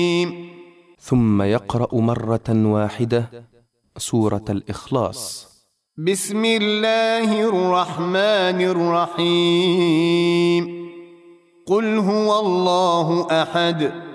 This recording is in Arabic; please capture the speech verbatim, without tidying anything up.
ثم يقرأ مرة واحدة سورة الإخلاص. بسم الله الرحمن الرحيم. قل هو الله أحد